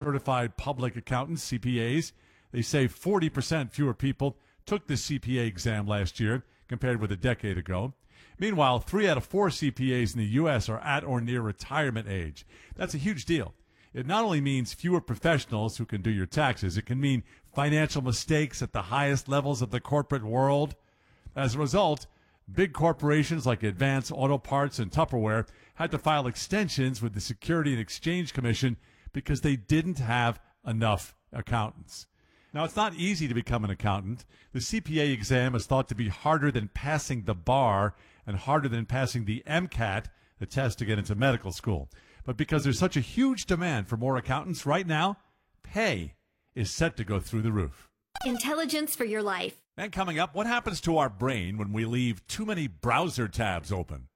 certified public accountants, CPAs. They say 40% fewer people took the CPA exam last year compared with a decade ago. Meanwhile, 3 out of 4 CPAs in the U.S. are at or near retirement age. That's a huge deal. It not only means fewer professionals who can do your taxes, it can mean financial mistakes at the highest levels of the corporate world. As a result, big corporations like Advance Auto Parts and Tupperware had to file extensions with the Security and Exchange Commission because they didn't have enough accountants. Now, it's not easy to become an accountant. The CPA exam is thought to be harder than passing the bar and harder than passing the MCAT, the test to get into medical school. But because there's such a huge demand for more accountants right now, pay is set to go through the roof. Intelligence for your life. And coming up, what happens to our brain when we leave too many browser tabs open?